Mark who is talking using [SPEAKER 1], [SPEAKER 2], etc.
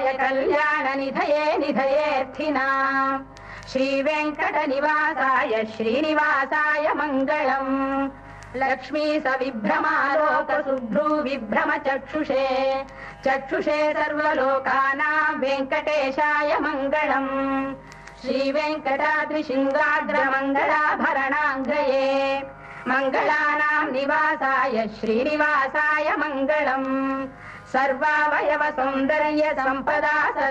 [SPEAKER 1] कल्याणनिधये निधयेऽर्थिनाम् श्रीवेङ्कटनिवासाय श्रीनिवासाय मङ्गलम् लक्ष्मी सविभ्रमालोकसुभ्रूविभ्रमचक्षुषे चक्षुषे सर्वलोकानां वेङ्कटेशाय मङ्गलम् श्रीवेङ्कटाद्रिशृङ्गाग्रमङ्गलाभरणाङ्गये मङ्गलानां निवासाय श्रीनिवासाय मङ्गलम् सर्वावयव सौन्दर्य सम्पदा